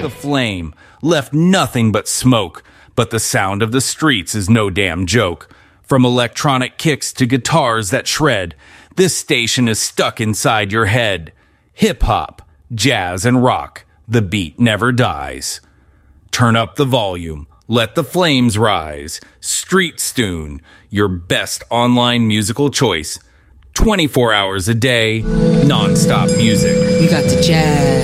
The flame left nothing but smoke, but the sound of the streets is no damn joke. From electronic kicks to guitars that shred, this station is stuck inside your head. Hip-hop, jazz, and rock, the beat never dies. Turn up the volume, let the flames rise. Street Stune, your best online musical choice. 24 hours a day, non-stop music. We got the jazz.